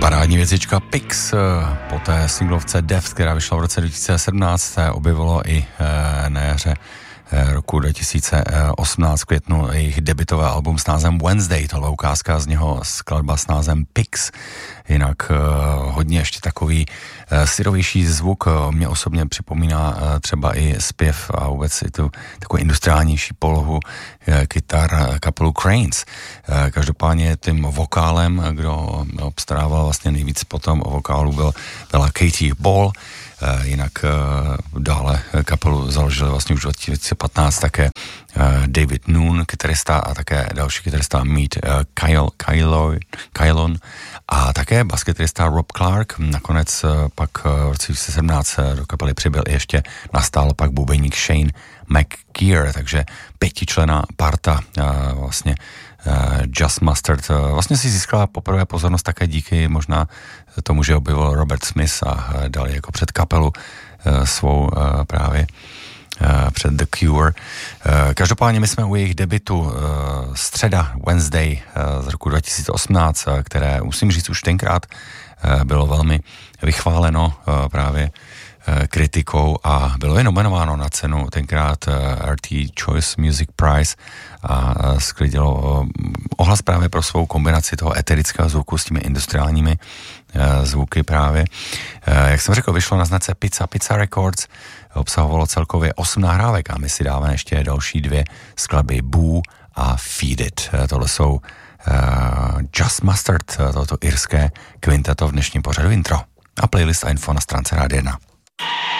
Parádní věcička Pix po té singlovce Deft, která vyšla v roce 2017, objevilo i na jaře roku 2018 v květnu jejich debutové album s názvem Wednesday. Tohle ukázka z něho, skladba s názvem Pix. Jinak hodně ještě takový syrovější zvuk mě osobně připomíná třeba i zpěv a vůbec i tu takovou industriálnější polohu kytar kapelu Cranes. Každopádně tím vokálem, kdo obstarával vlastně nejvíc potom o vokálu, byla Katie Ball. Jinak dále kapelu založili vlastně už 2015 také David Noon, kytarista, a také další kytarista Meet Kylon a také baskytarista Rob Clark. Nakonec pak v roce 2017 do kapely přibyl ještě nastálo pak bubeník Shane McGear, takže 5členná parta vlastně Just Mustard vlastně si získala poprvé pozornost také díky možná tomu, že objevil Robert Smith a dal jako před kapelu svou právě před The Cure. Každopádně my jsme u jejich debutu středa Wednesday z roku 2018, které musím říct už tenkrát bylo velmi vychváleno právě kritikou a bylo je nominováno na cenu tenkrát RT Choice Music Prize a sklidilo ohlas právě pro svou kombinaci toho eterického zvuku s těmi industriálními zvuky právě. Jak jsem řekl, vyšlo na značce Pizza Records, obsahovalo celkově 8 nahrávek a my si dáme ještě další 2 skladby Boo a Feed It. Tohle jsou Just Mustard, toto irské kvinteto v dnešním pořadu intro. A playlist a info na stránce Rádia 1.